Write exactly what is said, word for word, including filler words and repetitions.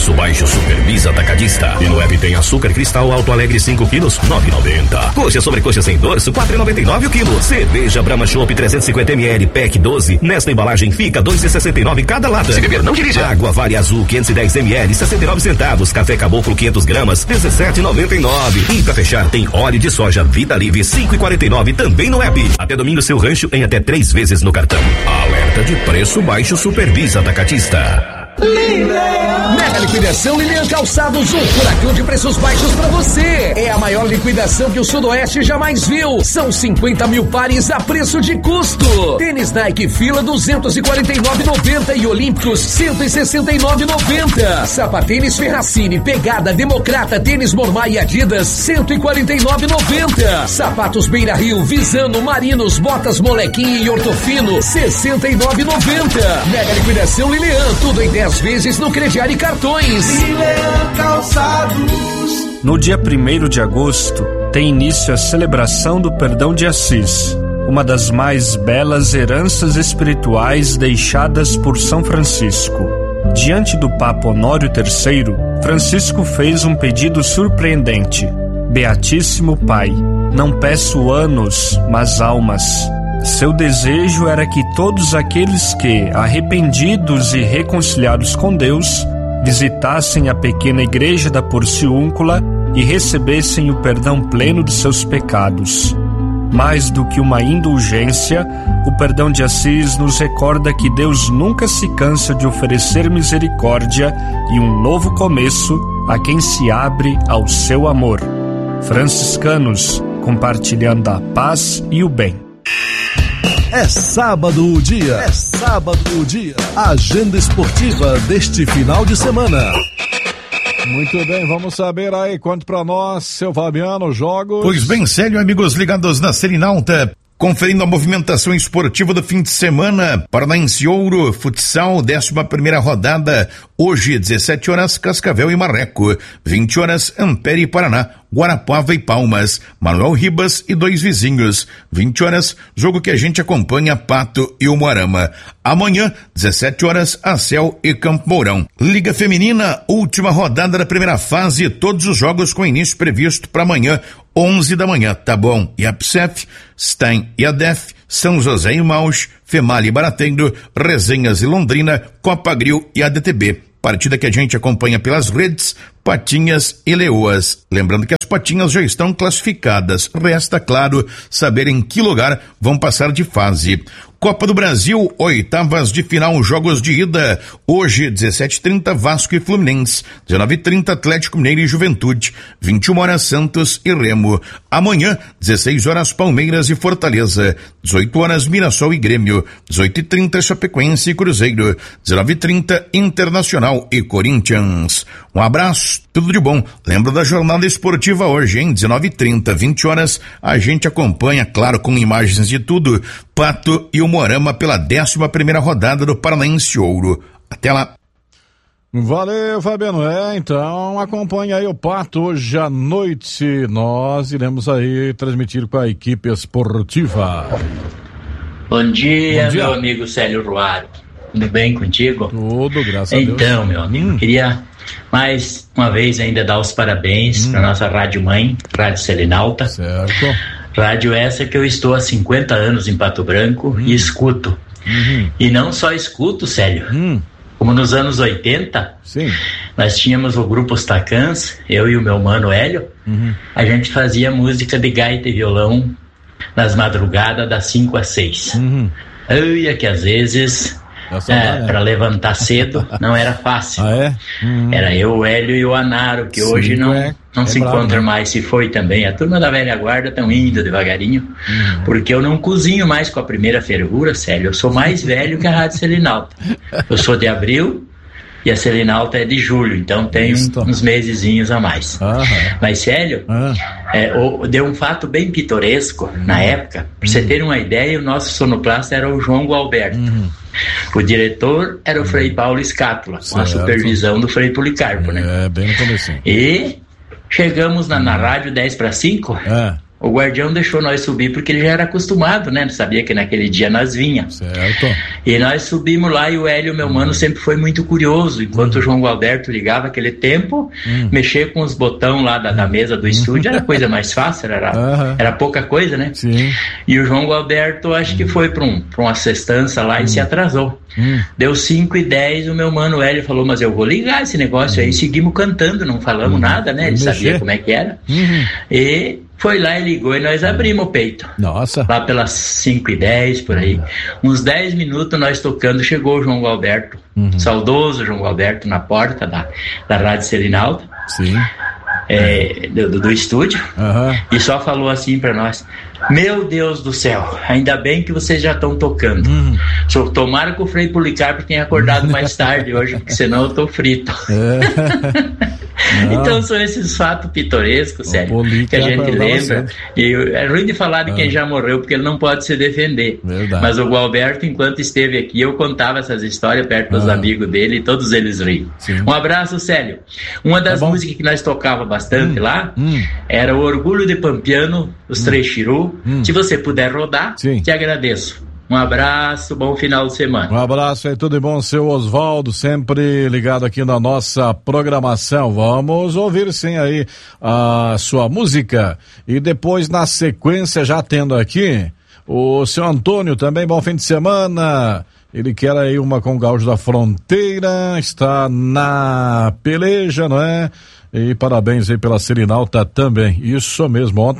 preço baixo Supervisa Atacadista. E no app tem açúcar cristal Alto Alegre cinco quilos, nove e noventa. Coxa sobre coxa sem dorso, quatro e noventa e nove o quilo. Cerveja Brahma Chopp trezentos e cinquenta mililitros, pack doze. Nesta embalagem fica dois e sessenta e nove cada lata. Se beber, não dirija. Água Vale Azul quinhentos e dez mililitros, sessenta e nove centavos. Café Caboclo quinhentas gramas, dezessete e noventa e nove. E pra fechar tem óleo de soja Vida Livre cinco e quarenta e nove também no app. Até domingo seu rancho em até três vezes no cartão. Alerta de preço baixo Supervisa Atacadista. Lilian. Mega liquidação Lilian Calçados, um furacão de preços baixos pra você. É a maior liquidação que o Sudoeste jamais viu. São cinquenta mil pares a preço de custo. Tênis Nike Fila duzentos e quarenta e nove reais e noventa centavos e Olímpicos cento e sessenta e nove reais e noventa centavos. Sapatênis Ferracini, Pegada, Democrata, Tênis Mormai e Adidas cento e quarenta e nove reais e noventa centavos. Sapatos Beira Rio, Visano, Marinos, Botas Molequinha e Ortofino sessenta e nove reais e noventa centavos. Mega liquidação Lilian, tudo em dez vezes no crediário e cartões. Lilian Calçados. No dia primeiro de agosto tem início a celebração do Perdão de Assis, uma das mais belas heranças espirituais deixadas por São Francisco. Diante do Papa Honório terceiro, Francisco fez um pedido surpreendente: Beatíssimo Pai, não peço anos, mas almas. Seu desejo era que todos aqueles que, arrependidos e reconciliados com Deus, visitassem a pequena igreja da Porciúncula e recebessem o perdão pleno de seus pecados. Mais do que uma indulgência, o Perdão de Assis nos recorda que Deus nunca se cansa de oferecer misericórdia e um novo começo a quem se abre ao seu amor. Franciscanos, compartilhando a paz e o bem. É sábado o dia, é sábado o dia. Agenda esportiva deste final de semana. Muito bem, vamos saber aí, conte pra nós, seu Fabiano, jogos. Pois bem, sério, amigos ligados na Serenalta, conferindo a movimentação esportiva do fim de semana. Paranaense Ouro, futsal, décima primeira rodada, hoje, dezessete horas, Cascavel e Marreco, vinte horas, Ampere e Paraná, Guarapava e Palmas, Manuel Ribas e dois vizinhos, vinte horas, jogo que a gente acompanha, Pato e Umuarama. Amanhã, dezessete horas, Acel e Campo Mourão. Liga Feminina, última rodada da primeira fase, todos os jogos com início previsto para amanhã, onze da manhã, tá bom? E a P S E F, Stein e a D E F, São José e Maus, Female e Barateiro, Resenhas e Londrina, Copa Grill e a D T B. Partida que a gente acompanha pelas redes, Patinhas e Leoas. Lembrando que as Patinhas já estão classificadas. Resta, claro, saber em que lugar vão passar de fase. Copa do Brasil, oitavas de final, jogos de ida. Hoje, dezessete e trinta, Vasco e Fluminense. dezenove e trinta, Atlético Mineiro e Juventude. vinte e uma horas, Santos e Remo. Amanhã, dezesseis horas, Palmeiras e Fortaleza. dezoito horas, Mirassol e Grêmio. dezoito e trinta, Chapecoense e Cruzeiro. dezenove e trinta, Internacional e Corinthians. Um abraço, tudo de bom. Lembra da jornada esportiva hoje, hein? dezenove e trinta, vinte horas, a gente acompanha, claro, com imagens de tudo, Pato e o Moarama pela décima primeira rodada do Paranaense Ouro. Até lá. Valeu, Fabiano. É, então acompanha aí o Pato hoje à noite. Nós iremos aí transmitir com a equipe esportiva. Bom dia, Bom dia. meu amigo Célio Ruaro. Tudo bem contigo? Tudo, graças então, a Deus. Então, meu amigo, hum. queria mais uma vez ainda dar os parabéns hum. para nossa rádio mãe, Rádio Serenalta. Certo. Rádio essa que eu estou há cinquenta anos em Pato Branco hum. e escuto. Uhum. E não só escuto, Célio, hum. como nos anos oitenta, Sim. nós tínhamos o grupo Os Tacãs, eu e o meu mano Hélio, uhum. a gente fazia música de gaita e violão nas madrugadas das cinco às seis. Uhum. Olha que às vezes... É, para levantar cedo não era fácil. Ah, é? Hum. Era eu, o Hélio e o Anaro, que Sim, hoje não, é, não é se bravo, encontra né? mais. Se foi também. A turma da velha guarda estão indo devagarinho, hum. porque eu não cozinho mais com a primeira fervura, Célio. Eu sou mais velho que a Rádio Serenalta. Eu sou de abril e a Serenalta é de julho, então tem um, uns mesezinhos a mais. Aham. Mas, Célio, ah. é, o, deu um fato bem pitoresco na época. Pra você ter uma ideia, o nosso sonoplasta era o João Gualberto. Uhum. O diretor era o Frei Paulo Escátula, com a supervisão do Frei Policarpo, né? É, bem no comecinho. E chegamos na, na rádio dez para cinco, é. o guardião deixou nós subir porque ele já era acostumado, né? Não sabia que naquele dia nós vinha. Certo. E nós subimos lá e o Hélio, meu mano, sempre foi muito curioso. Enquanto Uhum. o João Gualberto ligava aquele tempo, Uhum. mexer com os botões lá da, da mesa do estúdio era coisa mais fácil, era, Uhum. era pouca coisa, né? Sim. E o João Gualberto acho que foi para um, pra uma sextança lá e se atrasou. Hum. Deu cinco e dez, o meu mano Hélio falou, mas eu vou ligar esse negócio aí. Seguimos cantando, não falamos nada, né? Ele Mexer. sabia como é que era. Uhum. E foi lá e ligou e nós abrimos o peito. Nossa. Lá pelas cinco e dez, por aí. Uns dez minutos nós tocando, chegou o João Gualberto, Uhum. saudoso João Gualberto, na porta da, da Rádio Selinalta, Sim. é, do, do, do estúdio, Aham. e só falou assim pra nós: meu Deus do céu, ainda bem que vocês já estão tocando. Uhum. Só tomara que o Frei Policarpo tenha acordado mais tarde hoje, porque senão eu tô frito. É. Então são esses fatos pitorescos, sério, Policarpo que a gente acordava lembra. cedo. E é ruim de falar de quem já morreu, porque ele não pode se defender. Verdade. Mas o Gualberto, enquanto esteve aqui, eu contava essas histórias perto dos Ah. amigos dele e todos eles riam. Sim. Um abraço, Célio. Uma das Tá bom. músicas que nós tocava bastante lá Hum. era o Orgulho de Pampiano, os Três Chiru. Hum. Se você puder rodar, Sim. te agradeço. Um abraço, bom final de semana. Um abraço aí, tudo de bom, seu Oswaldo, sempre ligado aqui na nossa programação. Vamos ouvir sim aí a sua música. E depois, na sequência, já tendo aqui o seu Antônio também, bom fim de semana. Ele quer aí uma com o Gaúcho da Fronteira, está na peleja, não é? E parabéns aí pela Selinalta também. Isso mesmo, ontem